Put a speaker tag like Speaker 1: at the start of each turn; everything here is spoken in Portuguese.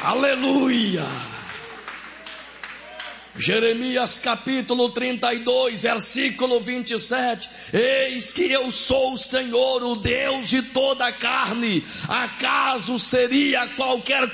Speaker 1: Aleluia. Jeremias capítulo 32, versículo 27. Eis que eu sou o Senhor, o Deus de toda a carne. Acaso seria qualquer